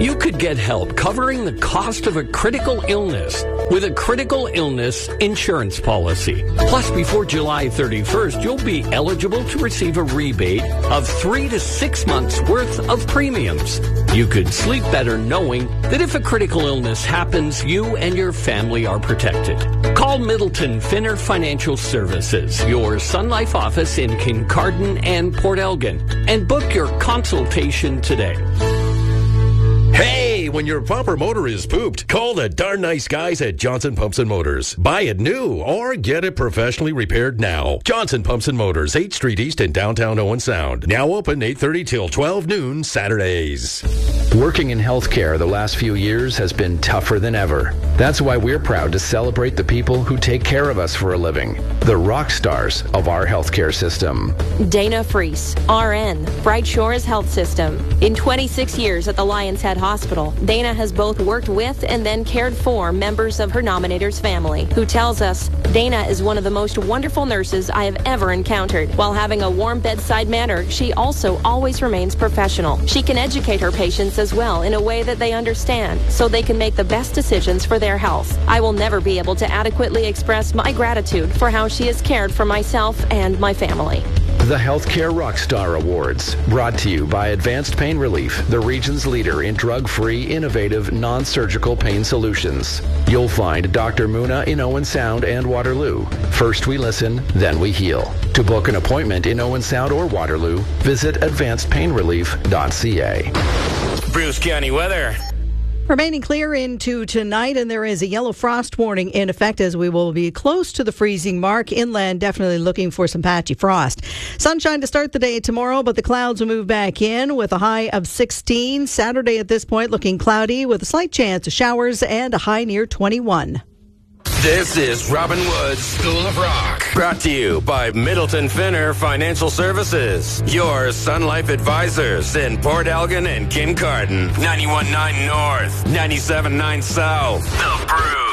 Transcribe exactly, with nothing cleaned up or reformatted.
You could get help covering the cost of a critical illness with a critical illness insurance policy. Plus, before July thirty-first, you'll be eligible to receive a rebate of three to six months worth of premiums. You could sleep better knowing that if a critical illness happens, you and your family are protected. Call Middleton Finner Financial Services, your Sun Life office in Kincardine and Port Elgin, and book your consultation today. Hey, when your bumper motor is pooped, call the darn nice guys at Johnson Pumps and Motors. Buy it new or get it professionally repaired now. Johnson Pumps and Motors, eighth Street East in downtown Owen Sound. Now open eight thirty till twelve noon Saturdays. Working in healthcare the last few years has been tougher than ever. That's why we're proud to celebrate the people who take care of us for a living, the rock stars of our healthcare system. Dana Freese, R N, Bright Shores Health System. In twenty-six years at the Lions Head Hospital, Dana has both worked with and then cared for members of her nominator's family, who tells us Dana is one of the most wonderful nurses I have ever encountered. While having a warm bedside manner, she also always remains professional. She can educate her patients as well in a way that they understand, so they can make the best decisions for their health. I will never be able to adequately express my gratitude for how she has cared for myself and my family. The Healthcare Rockstar Awards, brought to you by Advanced Pain Relief, the region's leader in drug-free, innovative, non-surgical pain solutions. You'll find Doctor Muna in Owen Sound and Waterloo. First we listen, then we heal. To book an appointment in Owen Sound or Waterloo, visit advanced pain relief dot c a. Bruce County weather. Remaining clear into tonight, and there is a yellow frost warning in effect as we will be close to the freezing mark. Inland, definitely looking for some patchy frost. Sunshine to start the day tomorrow, but the clouds will move back in with a high of sixteen. Saturday at this point looking cloudy with a slight chance of showers and a high near twenty-one. This is Robin Wood's School of Rock. Brought to you by Middleton Finner Financial Services. Your Sun Life advisors in Port Elgin and Kincardine. ninety-one point nine North, ninety-seven point nine South. The Brew.